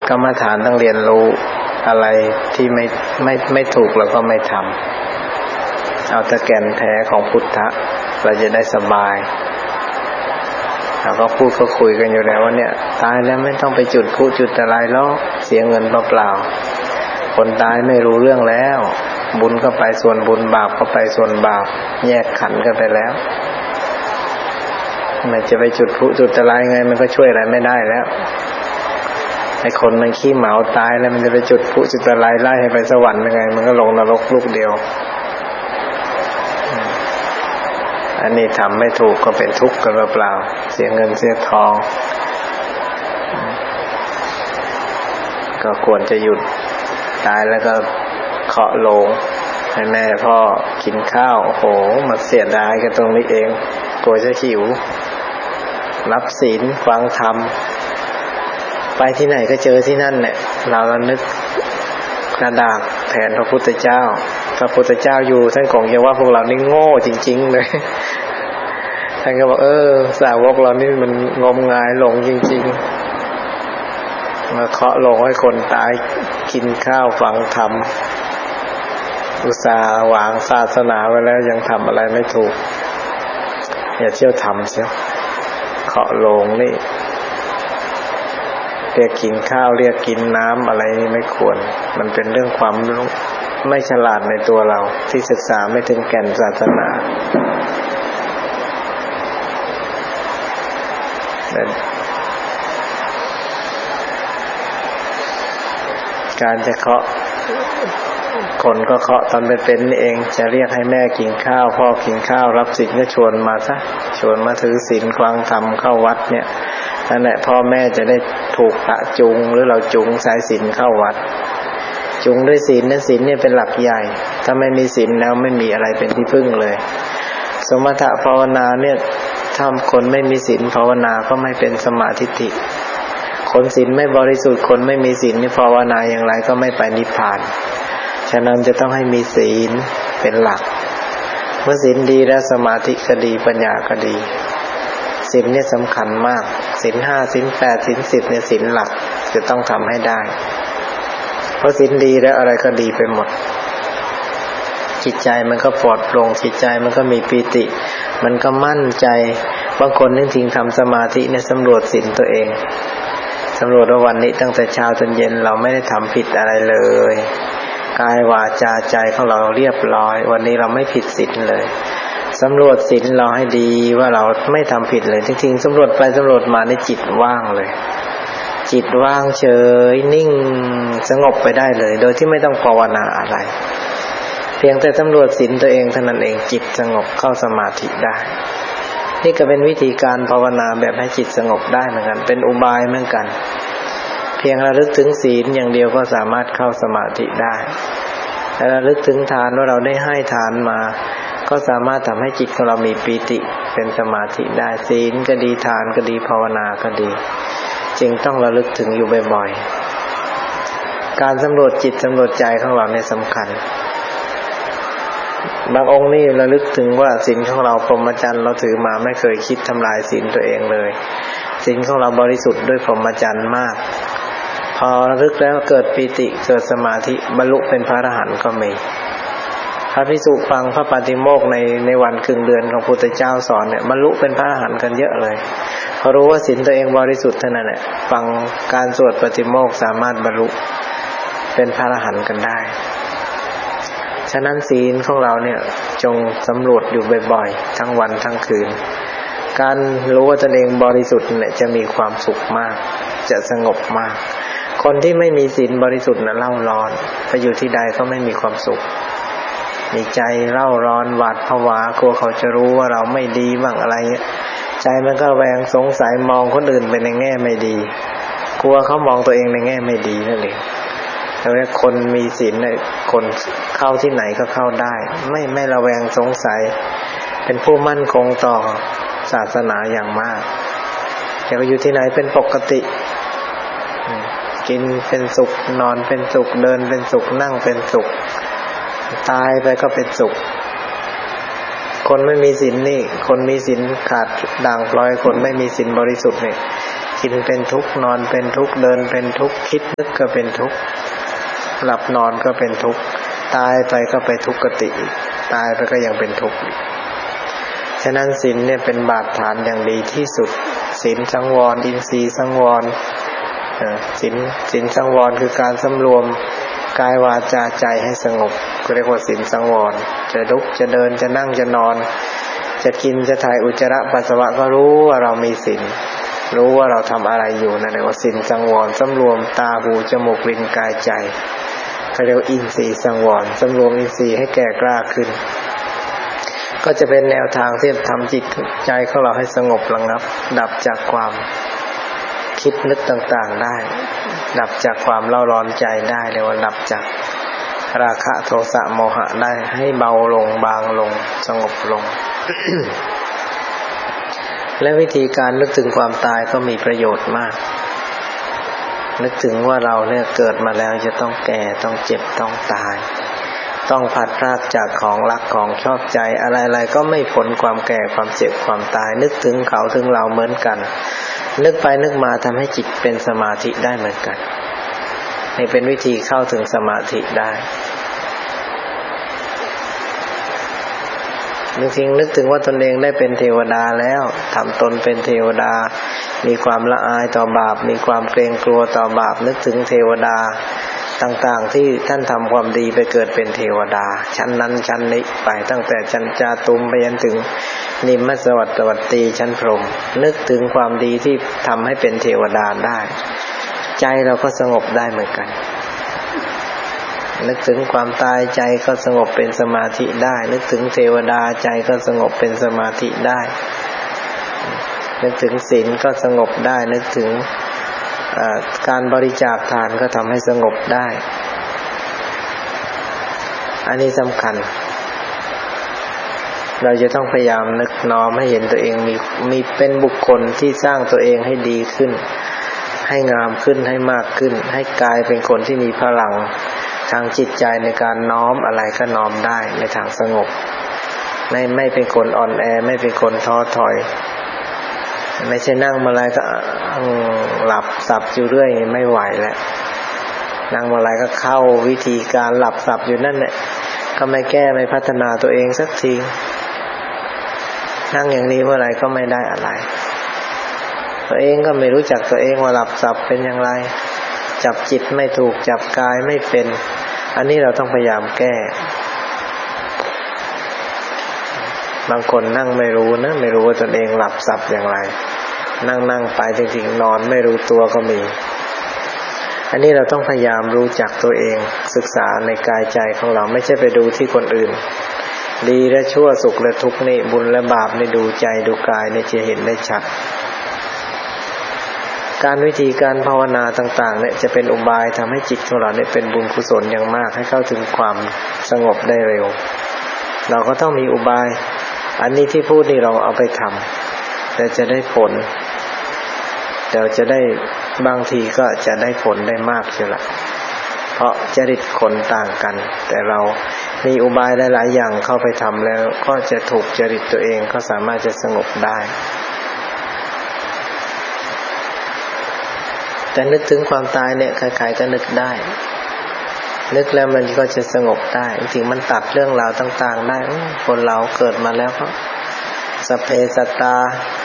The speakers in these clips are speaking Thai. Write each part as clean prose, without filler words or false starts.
กรรมฐานต้องเรียนรู้อะไรที่ไม่ถูกแล้วก็ไม่ทำเอาแต่แก่นแท้ของพุทธะเราจะได้สบายเราก็พูดก็คุยกันอยู่แล้วว่าเนี่ยตายแล้วไม่ต้องไปจุดพลุจุดอะไรหรอกเสียเงินเปล่าๆคนตายไม่รู้เรื่องแล้วบุญก็ไปส่วนบุญบาปก็ไปส่วนบาปแยกขันธ์กันไปแล้วมันจะไปจุดพลุจุดอะไรไงมันก็ช่วยอะไรไม่ได้แล้วไอ้คนมันขี้เหมาตายแล้วมันจะไปจุดพลุจุดอะไรไล่ให้ไปสวรรค์ยังไงมันก็ลงนรกลูกเดียวอันนี้ทำไม่ถูกก็เป็นทุกข์กันเปล่าๆเสียเงินเสียทองก็ควรจะหยุดตายแล้วก็เคาะโลงให้แม่พ่อกินข้าวโอ้โหมาเสียดายกันตรงนี้เองกลัวจะหิวรับศีลฟังธรรมไปที่ไหนก็เจอที่นั่นเนี่ยเรานึกกระดาษแผนพระพุทธเจ้าพระพุทธเจ้าอยู่ท่านคงจะว่าพวกเรานี่โง่จริงๆเลยท่านก็บอกสาวกเรานี่มันงมงายหลงจริงๆมาเคาะลงให้คนตายกินข้าวฟังธรรมอุตส่าห์วางศาสนาไว้แล้วยังทำอะไรไม่ถูกอย่าเที่ยวทำเสียเคาะลงนี่เรียกกินข้าวเรียกกินน้ำอะไรไม่ควรมันเป็นเรื่องความไม่ฉลาดในตัวเราที่ศึกษาไม่ถึงแก่นศาสนาการจะเคาะคนก็เคาะตอนเป็นนี่เองจะเรียกให้แม่กินข้าวพ่อกินข้าวรับศีลก็ชวนมาซะชวนมาถือศีลฟังธรรมเข้าวัดเนี่ยนั่นแหละพ่อแม่จะได้ถูกพระจูงหรือเราจูงสายศีลเข้าวัดจูงด้วยศีลนั้นศีลเนี่ยเป็นหลักใหญ่ถ้าไม่มีศีลแล้วไม่มีอะไรเป็นที่พึ่งเลยสมถะภาวนาเนี่ยถ้าคนไม่มีศีลภาวนาก็ไม่เป็นสมาธิิคนศีลไม่บริสุทธิ์คนไม่มีศีลนี่ภาวนาอย่างไรก็ไม่ไปนิพพานฉะนั้นจะต้องให้มีศีลเป็นหลักเมื่อศีลดีแล้วสมาธิก็ดีปัญญาก็ดีศีลเนี่ยสำคัญมากศีล5ศีล8ศีล10เนี่ยศีลหลักจะต้องทำให้ได้เพราะศีลดีแล้วอะไรก็ดีไปหมดจิตใจมันก็ปลอดโปร่งจิตใจมันก็มีปีติมันก็มั่นใจบางคนนึกถึงทำสมาธิเนี่ยสำรวจศีลตัวเองสำรวจว่าวันนี้ตั้งแต่เช้าจนเย็นเราไม่ได้ทำผิดอะไรเลยกายวาจาใจของเราเรียบร้อยวันนี้เราไม่ผิดศีลเลยสำรวจศีลเราให้ดีว่าเราไม่ทำผิดเลยจริงๆสำรวจไปสำรวจมาในจิตว่างเลยจิตว่างเฉยนิ่งสงบไปได้เลยโดยที่ไม่ต้องภาวนาอะไรเพียงแต่สำรวจศีลตัวเองเท่านั้นเองจิตสงบเข้าสมาธิได้นี่ก็เป็นวิธีการภาวนาแบบให้จิตสงบได้เหมือนกันเป็นอุบายเหมือนกันเพียงระลึกถึงศีลอย่างเดียวก็สามารถเข้าสมาธิได้และระลึกถึงทานว่าเราได้ให้ทานมาก็สามารถทำให้จิตของเรามีปีติเป็นสมาธิได้ศีลก็ดีทานก็ดีภาวนาก็ดีจึงต้องระลึกถึงอยู่บ่อยๆการสำรวจจิตสำรวจใจของเราเนี่ยสำคัญบางองค์นี่ระลึกถึงว่าศีลของเราพรหมจรรย์เราถือมาไม่เคยคิดทำลายศีลตัวเองเลยศีลของเราบริสุทธิ์ด้วยพรหมจรรย์มากพอระลึกแล้วเกิดปีติเกิดสมาธิบรรลุเป็นพระอรหันต์ก็มีพระภิกษุฟังพระปาติโมกข์ในวันครึ่งเดือนของพุทธเจ้าสอนเนี่ยบรรลุเป็นพระอรหันต์กันเยอะเลยเพราะรู้ว่าศีลตัวเองบริสุทธิ์เท่านั้นแหละฟังการสวดปาติโมกข์สามารถบรรลุเป็นพระอรหันต์กันได้ฉะนั้นศีลของเราเนี่ยจงสำรวจอยู่บ่อยๆทั้งวันทั้งคืนการรู้ว่าตนเองบริสุทธิ์เนี่ยจะมีความสุขมากจะสงบมากคนที่ไม่มีศีลบริสุทธิ์น่ะเล่าร้อนไปอยู่ที่ใดก็ไม่มีความสุขมีใจเล่าร้อนหวาดผวากลัวเขาจะรู้ว่าเราไม่ดีบ้างอะไรเงี้ยใจมันก็แหวงสงสัยมองคนอื่นไปในแง่ไม่ดีกลัวเขามองตัวเองในแง่ไม่ดีนั่นเองแต่ว่าคนมีศีลเนี่ยคนเข้าที่ไหนก็เข้าได้ไม่ระแวงสงสัยเป็นผู้มั่นคงต่อศาสนาอย่างมากแต่ว่าอยู่ที่ไหนเป็นปกติกินเป็นสุขนอนเป็นสุขเดินเป็นสุขนั่งเป็นสุขตายไปก็เป็นสุขคนไม่มีศีลนี่คนมีศีลขาดด่างพร้อยคนไม่มีศีลบริสุทธิ์นี่กินเป็นทุกข์นอนเป็นทุกข์เดินเป็นทุกข์คิดนึกก็เป็นทุกข์หลับนอนก็เป็นทุกข์ตายไปก็ไปทุกขติอีกตายไปก็ยังเป็นทุกข์อีกฉะนั้นศีลเนี่ยเป็นบาตรฐานอย่างดีที่สุดศีลสังวรอินทรีย์สังวรศีลสังวรคือการสำรวมกายวาจาใจให้สงบก็เรียกว่าศีลสังวรจะลุกจะเดินจะนั่งจะนอนจะกินจะถ่ายอุจจาระปัสสาวะก็รู้ว่าเรามีศีลรู้ว่าเราทำอะไรอยู่นั่นเรียกว่าศีลสังวรสำรวมตาหูจมูกลิ้นกายใจเขาเรียกว่าอินทรีย์สังวรสำรวมอินทรีย์ให้แก่กล้าขึ้นก็จะเป็นแนวทางที่ทำจิตใจของเราให้สงบระงับดับจากความคิดนึกต่างๆได้ดับจากความเล่าร้อนใจได้เรียกว่าดับจากราคะโทสะโมหะได้ให้เบาลงบางลงสงบลง และวิธีการนึกถึงความตายก็มีประโยชน์มากนึกถึงว่าเราเนี่ยเกิดมาแล้วจะต้องแก่ต้องเจ็บต้องตายต้องพลัดพรากจากของรักของชอบใจอะไรๆก็ไม่พ้นความแก่ความเจ็บความตายนึกถึงเขาถึงเราเหมือนกันนึกไปนึกมาทำให้จิตเป็นสมาธิได้เหมือนกันนี่เป็นวิธีเข้าถึงสมาธิได้จริงๆนึกถึงว่าตนเองได้เป็นเทวดาแล้วทำตนเป็นเทวดามีความละอายต่อบาปมีความเกรงกลัวต่อบาปนึกถึงเทวดาต่างๆที่ท่านทำความดีไปเกิดเป็นเทวดาชั้นนั้นชั้นนี้ไปตั้งแต่ชั้นจาตุมไปจนถึงนิมมสวัสวัตตีชั้นพรหมนึกถึงความดีที่ทำให้เป็นเทวดาได้ใจเราก็สงบได้เหมือนกันนึกถึงความตายใจก็สงบเป็นสมาธิได้นึกถึงเทวดาใจก็สงบเป็นสมาธิได้นึกถึงศีลก็สงบได้นึกถึงการบริจาคทานก็ทำให้สงบได้อันนี้สำคัญเราจะต้องพยายามนึกน้อมให้เห็นตัวเองมีเป็นบุคคลที่สร้างตัวเองให้ดีขึ้นให้งามขึ้นให้มากขึ้นให้กลายเป็นคนที่มีพลังทางจิตใจในการน้อมอะไรก็น้อมได้ในทางสงบไม่เป็นคนอ่อนแอไม่เป็นคนท้อถอยไม่ใช่นั่งมาอะไรก็หลับสับอยู่เรื่อยไม่ไหวแล้วนั่งมาอะไรก็เข้าวิธีการหลับสับอยู่นั่นแหละก็ไม่แก้ไม่พัฒนาตัวเองสักทีนั่งอย่างนี้เมื่อไรก็ไม่ได้อะไรตัวเองก็ไม่รู้จักตัวเองว่าหลับสับเป็นอย่างไรจับจิตไม่ถูกจับกายไม่เป็นอันนี้เราต้องพยายามแก้บางคนนั่งไม่รู้นะไม่รู้ว่าตนเองหลับสับอย่างไรนั่งไปจริงๆนอนไม่รู้ตัวก็มีอันนี้เราต้องพยายามรู้จักตัวเองศึกษาในกายใจของเราไม่ใช่ไปดูที่คนอื่นดีและชั่วสุขและทุกข์นี่บุญและบาปนี่ดูใจดูกายนี่จะเห็นได้ชัดการวิธีการภาวนาต่างๆเนี่ยจะเป็นอุบายทำให้จิตของเราเนี่ยเป็นบุญกุศลอย่างมากให้เข้าถึงความสงบได้เร็วเราก็ต้องมีอุบายอันนี้ที่พูดนี่เราเอาไปทำแต่จะได้ผลแต่จะได้บางทีก็จะได้ผลได้มากเชียวละเพราะจริตคนต่างกันแต่เรามีอุบายหลายๆอย่างเข้าไปทำแล้วก็จะถูกจริตตัวเองก็สามารถจะสงบได้แต่นึกถึงความตายเนี่ยใครๆก็นึกได้นึกแล้วมันก็จะสงบได้จริงๆมันตัดเรื่องราวต่างๆได้คนเราเกิดมาแล้วก็สัพเพสัตตา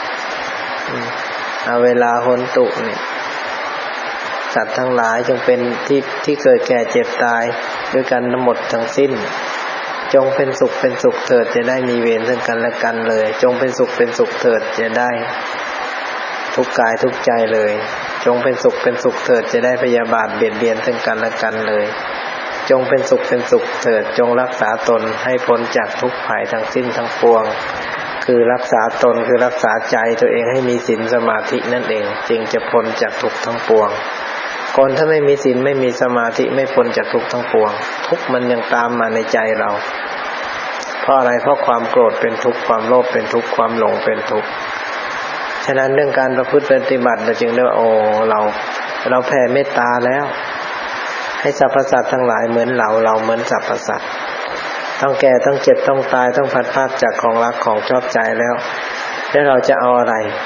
เอาเวลาหนตุนี่สัตว์ทั้งหลายจงเป็นที่เกิดแก่เจ็บตายด้วยกันทั้งหมดทั้งสิ้นจงเป็นสุขเป็นสุขเถิดจะได้มีเวรซึ่งกันและกันเลยจงเป็นสุขเป็นสุขเถิดจะได้ทุกกายทุกใจเลยจงเป็นสุขเป็นสุขเถิดจะได้พยาบาทเบียดเบียนซึ่งกันและกันเลยจงเป็นสุขเป็นสุขเถิดจงรักษาตนให้พ้นจากทุกข์ภัยทั้งสิ้นทั้งปวงคือรักษาตนคือรักษาใจตัวเองให้มีศีลสมาธินั่นเองจึงจะพ้นจากทุกข์ทั้งปวงคนถ้าไม่มีศีลไม่มีสมาธิไม่พ้นจากทุกข์ทั้งปวงทุกข์มันยังตามมาในใจเราเพราะอะไรเพราะความโกรธเป็นทุกข์ความโลภเป็นทุกข์ความหลงเป็นทุกข์ฉะนั้นเรื่องการประพฤติปฏิบัติเราจึงได้ว่าเราแผ่เมตตาแล้วให้สรรพสัตว์ทั้งหลายเหมือนเราเหมือนสรรพสัตว์ต้องแก่ต้องเจ็บต้องตายต้องพลัดพรากจากของรักของชอบใจแล้วเราจะเอาอะไร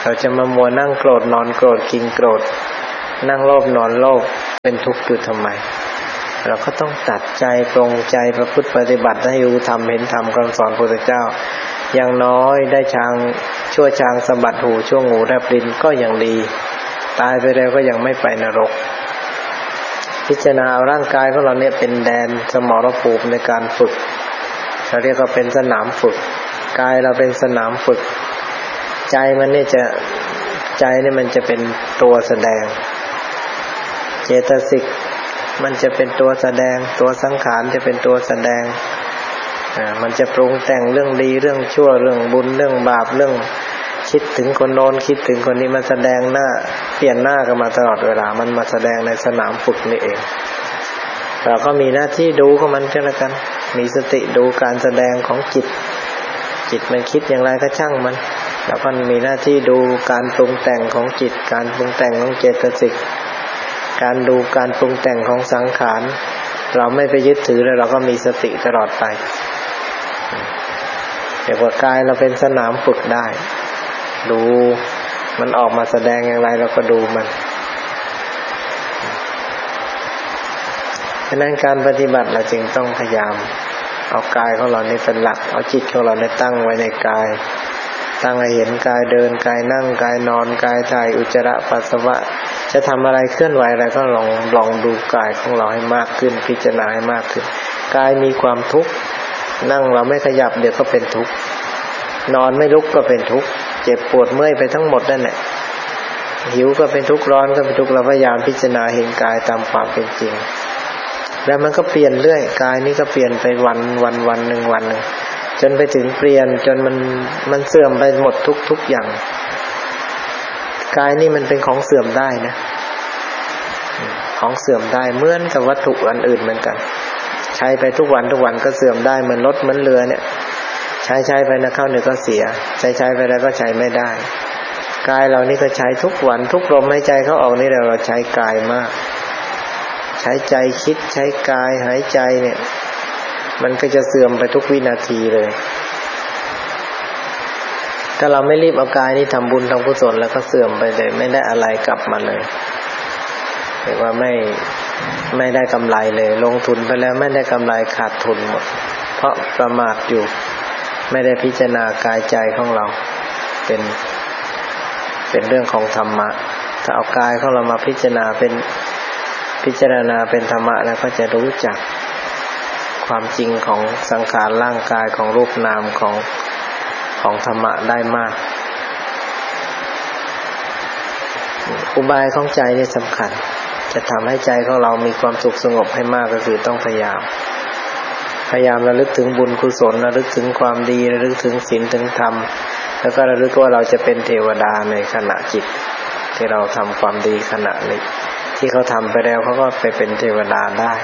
เราจะมามัวนั่งโกรธนอนโกรธกินโกรธนั่งโลภนอนโลภเป็นทุกข์อยู่ทำไมเราก็ต้องตัดใจปรงใจประพฤติปฏิบัติให้รู้ธรรมเห็นธรรมคำสอนพระพุทธเจ้าอย่างน้อยได้ชั่วช้างสะบัดหูชั่วงูแลบลิ้นก็ยังดีตายไปแล้วก็ยังไม่ไปนรกพิจารณาร่างกายของเราเนี่ยเป็นแดนสมรภูมิในการฝึกเราเรียกว่าเป็นสนามฝึกกายเราเป็นสนามฝึกใจมันเนี่ยมันจะเป็นตัวแสดงเจตสิกมันจะเป็นตัวแสดงตัวสังขารจะเป็นตัวแสดงมันจะปรุงแต่งเรื่องดีเรื่องชั่วเรื่องบุญเรื่องบาปเรื่องคิดถึงคนโน้นคิดถึงคนนี้มาแสดงหน้าเปลี่ยนหน้ากันมาตลอดเวลามันมาแสดงในสนามฝึกนี่เองเราก็มีหน้าที่ดูของมันก็แล้วกันมีสติดูการแสดงของจิตมันคิดอย่างไรก็ช่างมันแล้วก็มีหน้าที่ดูการปรุงแต่งของจิตการปรุงแต่งของเจตสิกการดูการปรุงแต่งของสังขารเราไม่ไปยึดถือแล้วเราก็มีสติตลอดไปเดี๋ยวกายเราเป็นสนามฝึกได้ดูมันออกมาแสดงอย่างไรเราก็ดูมันฉะนั้นการปฏิบัติเราจึงต้องพยายามเอากายของเรานี่เป็นหลักเอาจิตของเราเนี่ยตั้งไว้ในกายตั้งให้เห็นกายเดินกายนั่งกายนอนกายถ่ายอุจจาระปัสสาวะจะทำอะไรเคลื่อนไหวอะไรก็ลองดูกายของเราให้มากขึ้นพิจารณาให้มากขึ้นกายมีความทุกข์นั่งเราไม่ขยับเดี๋ยวก็เป็นทุกข์นอนไม่ลุกก็เป็นทุกข์เจ็บปวดเมื่อยไปทั้งหมดนั่นแหละหิวก็เป็นทุกข์ร้อนก็เป็นทุกข์เราพยายามพิจารณาเห็นกายตามความเป็นจริงแล้วมันก็เปลี่ยนเรื่อยกายนี้ก็เปลี่ยนไปวันหนึ่งจนไปถึงเปลี่ยนจนมันเสื่อมไปหมดทุกอย่างกายนี่มันเป็นของเสื่อมได้นะของเสื่อมได้เหมือนกับวัตถุอันอื่นเหมือนกันใช้ไปทุกวันก็เสื่อมได้เหมือนรถเหมือนเรือเนี่ยใช้ไปนะเข้าหนึ่งก็เสียใช้ไปแล้วก็ใช้ไม่ได้กายเรานี่ก็ใช้ทุกวันทุกลมหายใจเข้าออกนี่เราใช้กายมากใช้ใจคิดใช้กายหายใจเนี่ยมันก็จะเสื่อมไปทุกวินาทีเลยถ้าเราไม่รีบเอากายนี่ทำบุญทำกุศลแล้วก็เสื่อมไปเลยไม่ได้อะไรกลับมาเลยเรียกว่าไม่ได้กำไรเลยลงทุนไปแล้วไม่ได้กำไรขาดทุนหมดเพราะประมาทอยู่ไม่ได้พิจารณากายใจของเราเป็นเรื่องของธรรมะถ้าเอากายของเรามาพิจารณาเป็นธรรมะแล้วก็จะรู้จักความจริงของสังขารร่างกายของรูปนามของธรรมะได้มากอุบายของใจนี่สำคัญจะทำให้ใจของเรามีความสุขสงบให้มากก็คือต้องพยายามระลึกถึงบุญกุศลระลึกถึงความดีระลึกถึงศีลถึงธรรมแล้วก็ระลึกว่าเราจะเป็นเทวดาในขณะจิตที่เราทำความดีขณะนี้ที่เขาทำไปแล้วเขาก็ไปเป็นเทวดาได้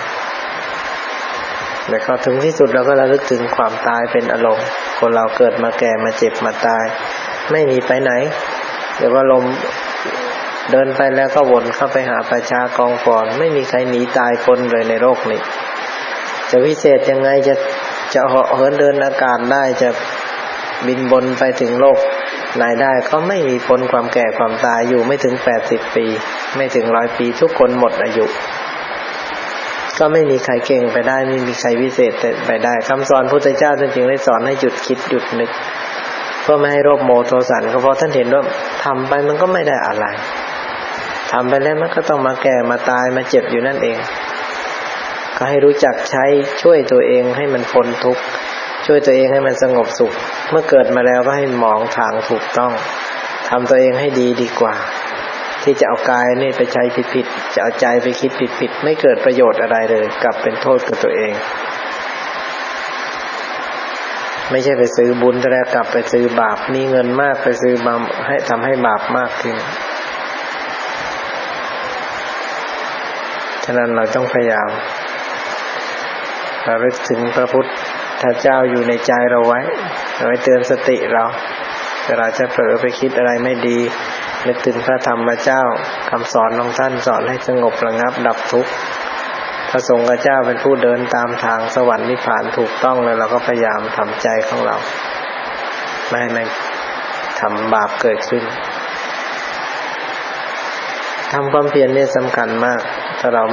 แล้วก็ถึงที่สุดเราก็ระลึกถึงความตายเป็นอารมณ์คนเราเกิดมาแก่มาเจ็บมาตายไม่หนีไปไหนเดี๋ยวว่าลมเดินไปแล้วก็วนเข้าไปหาประชากองฟอนไม่มีใครหนีตายพ้นเลยในโลกนี้จะวิเศษยังไงจะเหาะเหินเดินอากาศได้จะบินบนไปถึงโลกไหนได้ก็ไม่มีพ้นความแก่ความตายอยู่ไม่ถึง80ปีไม่ถึง100ปีทุกคนหมดอายุก็ไม่มีใครเก่งไปได้ไม่มีใครวิเศษไปได้คำสอนพุทธเจ้าท่านจึงได้สอนให้หยุดคิดหยุดนึกเพื่อไม่ให้โลภโมโทสะก็เพราะท่านเห็นว่าทำไปมันก็ไม่ได้อะไรทำไปแล้วมันก็ต้องมาแก่มาตายมาเจ็บอยู่นั่นเองก็ให้รู้จักใช้ช่วยตัวเองให้มันพ้นทุกข์ช่วยตัวเองให้มันสงบสุขเมื่อเกิดมาแล้วก็ให้มองทางถูกต้องทำตัวเองให้ดีกว่าที่จะเอากายนี่ไปใช้ผิดๆจะเอาใจไปคิดผิดๆไม่เกิดประโยชน์อะไรเลยกลับเป็นโทษกับตัวเองไม่ใช่ไปซื้อบุญแต่แล้วกลับไปซื้อบาปมีเงินมากไปซื้อบาปให้ทำให้บาปมากขึ้นฉะนั้นเราต้องพยายามระลึกถึงพระพุทธเจ้าอยู่ในใจเราไว้เตือนสติเราเวลาจะเผลอไปคิดอะไรไม่ดีนึกถึงพระธรรมเจ้าคำสอนของท่านสอนให้สงบระงับดับทุกข์พระสงฆ์เจ้าเป็นผู้เดินตามทางสวรรค์นิพพานถูกต้องแล้วเราก็พยายามทำใจของเราไม่ให้มันทำบาปเกิดขึ้นทำความเพียรนี่สำคัญมากถ้าเรา